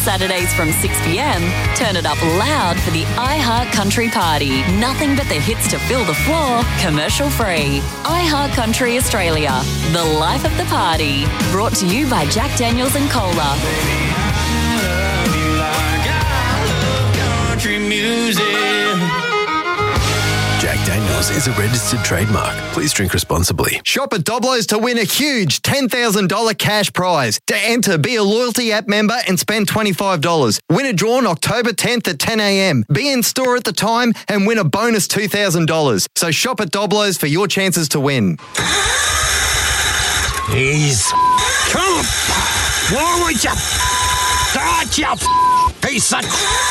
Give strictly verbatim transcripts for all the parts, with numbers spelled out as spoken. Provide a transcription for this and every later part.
Saturdays from six p.m, turn it up loud for the iHeart Country Party. Nothing but the hits to fill the floor, commercial free. iHeart Country Australia, the life of the party. Brought to you by Jack Daniels and Cola. Country music. Jack Daniels is a registered trademark. Please drink responsibly. Shop at Doblo's to win a huge ten thousand dollars cash prize. To enter, be a loyalty app member and spend twenty-five dollars. Winner drawn October tenth at ten a.m. Be in store at the time and win a bonus two thousand dollars. So shop at Doblo's for your chances to win. He's... Come! Why would you... Start you... Piece of...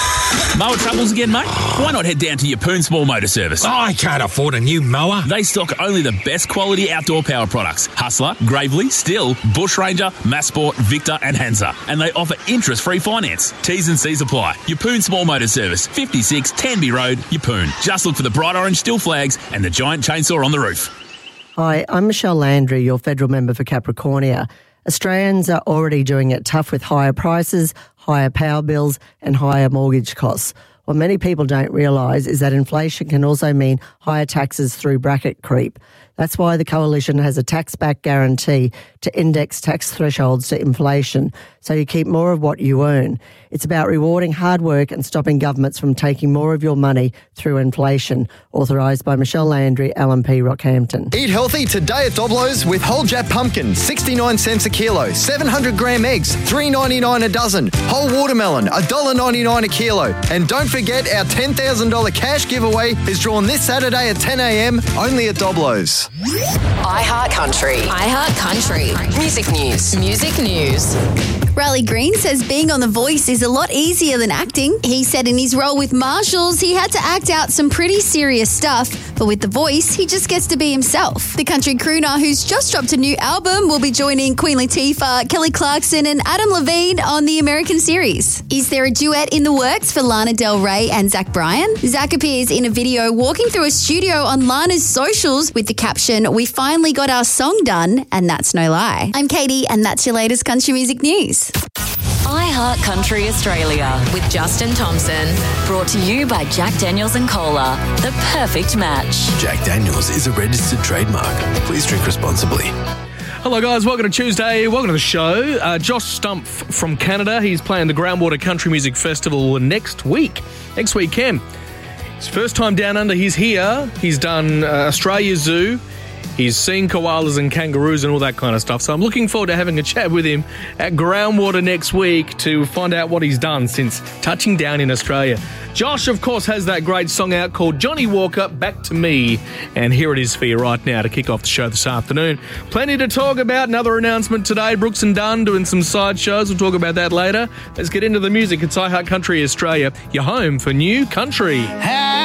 Mower troubles again, mate? Why not head down to Yeppoon Small Motor Service? I can't afford a new mower. They stock only the best quality outdoor power products. Hustler, Gravely, Still, Bush Ranger, Massport, Victor and Hansa. And they offer interest-free finance. T's and C's apply. Yeppoon Small Motor Service, fifty-six Tanby Road, Yeppoon. Just look for the bright orange Still flags and the giant chainsaw on the roof. Hi, I'm Michelle Landry, your federal member for Capricornia. Australians are already doing it tough with higher prices, higher power bills and higher mortgage costs. What many people don't realise is that inflation can also mean higher taxes through bracket creep. That's why the Coalition has a tax-back guarantee to index tax thresholds to inflation, so you keep more of what you earn. It's about rewarding hard work and stopping governments from taking more of your money through inflation. Authorised by Michelle Landry, L M P Rockhampton. Eat healthy today at Doblo's with whole Jap pumpkin, sixty-nine cents a kilo. seven hundred gram eggs, three ninety-nine a dozen. Whole watermelon, one dollar ninety-nine a kilo. And don't forget our ten thousand dollars cash giveaway is drawn this Saturday at ten a.m. only at Doblo's. iHeart Country. iHeart Country. Music news. Music news. Riley Green says being on The Voice is a lot easier than acting. He said in his role with Marshalls, he had to act out some pretty serious stuff, but with The Voice, he just gets to be himself. The country crooner who's just dropped a new album will be joining Queen Latifah, Kelly Clarkson and Adam Levine on the American series. Is there a duet in the works for Lana Del Rey and Zach Bryan? Zach appears in a video walking through a studio on Lana's socials with the caption, "We finally got our song done, and that's no lie." I'm Katie, and that's your latest country music news. iHeart Country Australia with Justin Thompson. Brought to you by Jack Daniels and Cola, the perfect match. Jack Daniels is a registered trademark. Please drink responsibly. Hello guys, welcome to Tuesday, welcome to the show. Uh, Josh Stumpf from Canada, he's playing the Groundwater Country Music Festival next week, next weekend. His first time down under, he's here, he's done uh, Australia Zoo, he's seen koalas and kangaroos and all that kind of stuff, so I'm looking forward to having a chat with him at Groundwater next week to find out what he's done since touching down in Australia. Josh, of course, has that great song out called Johnny Walker, Back to Me, and here it is for you right now to kick off the show this afternoon. Plenty to talk about. Another announcement today, Brooks and Dunn doing some side shows. We'll talk about that later. Let's get into the music. It's iHeart Country Australia, your home for new country.